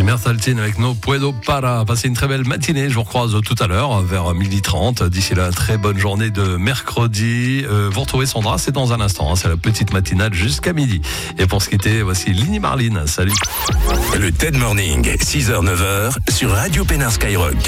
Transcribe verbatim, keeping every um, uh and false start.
Mertaltine avec No Puedo Para. Passez une très belle matinée. Je vous recroise tout à l'heure vers midi trente. D'ici là, très bonne journée de mercredi. Euh, vous retrouvez Sandra, c'est dans un instant. Hein, c'est la petite matinale jusqu'à midi. Et pour se quitter, voici Lini Marlene. Salut. Le T E D Morning, six heures neuf heures sur Radio Pénin Skyrock.